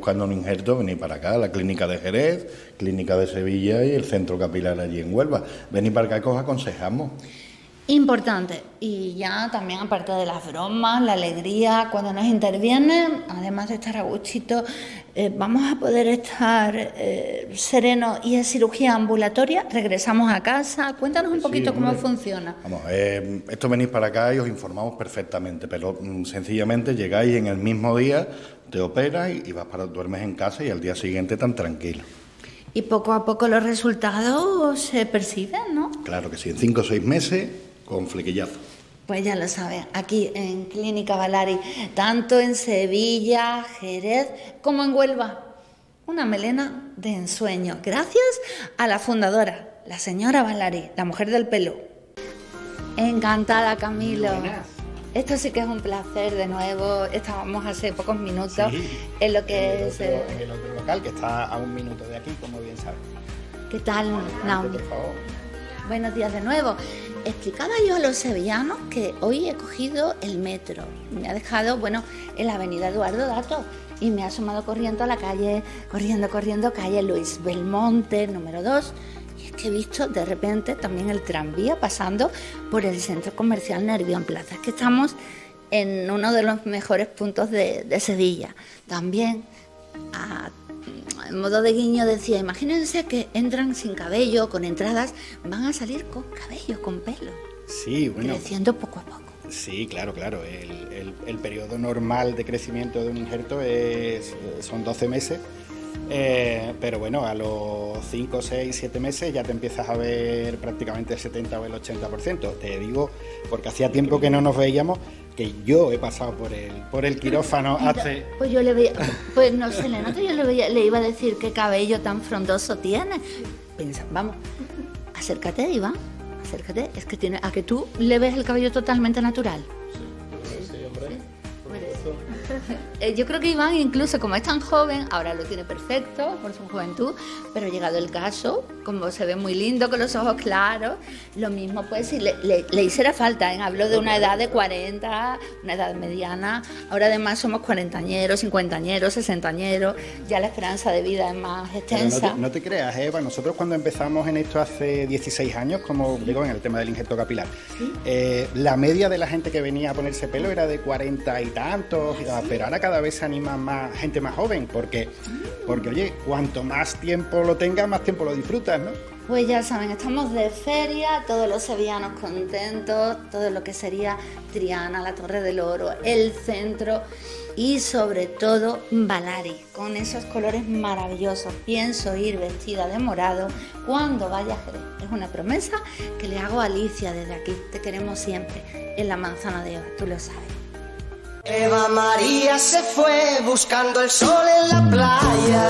buscando un injerto, venid para acá, la clínica de Jerez, clínica de Sevilla y el centro capilar allí en Huelva. Venid para acá que os aconsejamos. Importante, y ya también aparte de las bromas, la alegría, cuando nos intervienen, además de estar a gustito, vamos a poder estar serenos. Y en cirugía ambulatoria, regresamos a casa. Cuéntanos un poquito cómo funciona. Vamos, esto venís para acá y os informamos perfectamente, pero sencillamente llegáis en el mismo día, te operas y duermes en casa y al día siguiente tan tranquilo. Y poco a poco los resultados se perciben, ¿no? Claro que sí, en 5 o 6 meses, con flequillazo. Pues ya lo saben, aquí en Clínica Balari, tanto en Sevilla, Jerez, como en Huelva. Una melena de ensueño, gracias a la fundadora, la señora Balari, la mujer del pelo. Encantada, Camilo. Buenas. Esto sí que es un placer de nuevo. Estábamos hace pocos minutos en lo que es... En el otro local, que está a 1 minuto de aquí, como bien sabes. ¿Qué tal, Naomi? Por favor. Buenos días de nuevo. Explicaba yo a los sevillanos que hoy he cogido el metro. Me ha dejado, en la avenida Eduardo Dato y me ha asomado corriendo a la calle, corriendo, calle Luis Belmonte, número 2. Y es que he visto de repente también el tranvía pasando por el centro comercial Nervión Plaza. Es que estamos en uno de los mejores puntos de Sevilla. También, en modo de guiño, decía, imagínense que entran sin cabello, con entradas, van a salir con cabello, con pelo. Sí, bueno. Creciendo poco a poco. Sí, claro. El periodo normal de crecimiento de un injerto son 12 meses. Pero bueno, a los 5, 6, 7 meses ya te empiezas a ver prácticamente el 70 o el 80%. Te digo, porque hacía tiempo que no nos veíamos, que yo he pasado por el quirófano hace... Pues yo le veía, pues no se le nota, le iba a decir qué cabello tan frondoso tiene. Vamos, acércate, Iván, acércate, es que tiene, a que tú le ves el cabello totalmente natural. Sí, hombre. Yo creo que Iván, incluso como es tan joven, ahora lo tiene perfecto por su juventud, pero llegado el caso, como se ve muy lindo, con los ojos claros, lo mismo pues si le hiciera falta, ¿eh? Hablo de una edad de 40, una edad mediana, ahora además somos 40añeros, 50añeros, 60añeros, ya la esperanza de vida es más extensa. No te creas, Eva, nosotros cuando empezamos en esto hace 16 años, como digo, en el tema del injerto capilar, ¿sí? La media de la gente que venía a ponerse pelo era de 40 y tantos, pero ahora cada vez se anima más gente más joven, porque oye, cuanto más tiempo lo tengas, más tiempo lo disfrutas, ¿no? Pues ya saben, estamos de feria, todos los sevillanos contentos, todo lo que sería Triana, la Torre del Oro, el centro y sobre todo Balari, con esos colores maravillosos. Pienso ir vestida de morado cuando vaya a Jerez. Es una promesa que le hago a Alicia desde aquí. Te queremos siempre en la Manzana de Eva, tú lo sabes. Eva María se fue buscando el sol en la playa.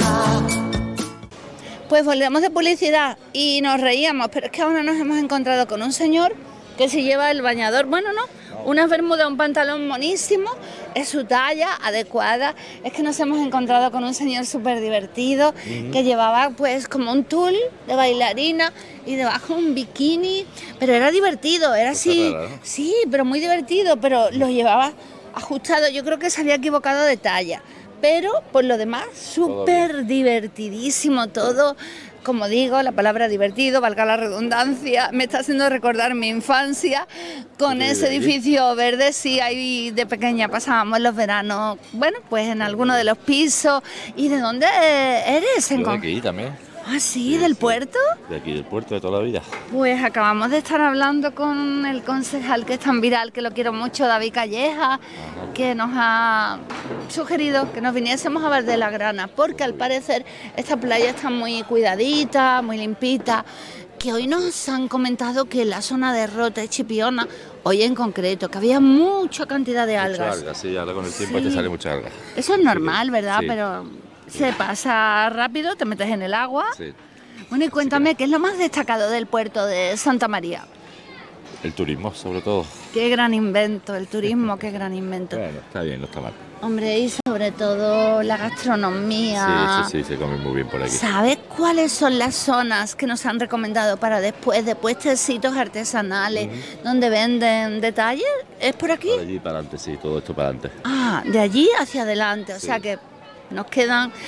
Pues volvemos de publicidad y nos reíamos, pero es que ahora nos hemos encontrado con un señor que se lleva el bañador, unas bermudas, un pantalón monísimo, es su talla adecuada. Es que nos hemos encontrado con un señor súper divertido que llevaba pues como un tul de bailarina y debajo un bikini, pero era divertido, era así, sí, pero muy divertido, pero lo llevaba ajustado. Yo creo que se había equivocado de talla, pero por lo demás súper divertidísimo todo. Como digo, la palabra divertido, valga la redundancia, me está haciendo recordar mi infancia con ese edificio verde. Sí, ahí de pequeña pasábamos los veranos, pues en alguno de los pisos. ¿Y de dónde eres? Yo de aquí también. ¿Ah, sí? ¿Del puerto? De aquí, del puerto, de toda la vida. Pues acabamos de estar hablando con el concejal que es tan viral, que lo quiero mucho, David Calleja, que nos ha sugerido que nos viniésemos a ver de la Grana, porque al parecer esta playa está muy cuidadita, muy limpita, que hoy nos han comentado que en la zona de Rota y Chipiona, hoy en concreto, que había mucha cantidad de algas. Mucha alga, sí, ahora con el tiempo te sale mucha alga. Eso es normal, ¿verdad? Sí. Pero se pasa rápido, te metes en el agua. Sí. Bueno, y cuéntame, ¿qué es lo más destacado del puerto de Santa María? El turismo, sobre todo. Qué gran invento, el turismo, qué gran invento. Bueno, está bien, no está mal. Hombre, y sobre todo la gastronomía. Sí, se come muy bien por aquí. ¿Sabes cuáles son las zonas que nos han recomendado para después de puestecitos artesanales donde venden detalles? ¿Es por aquí? Por allí para adelante, sí, todo esto para adelante. Ah, de allí hacia adelante, o sea que nos quedan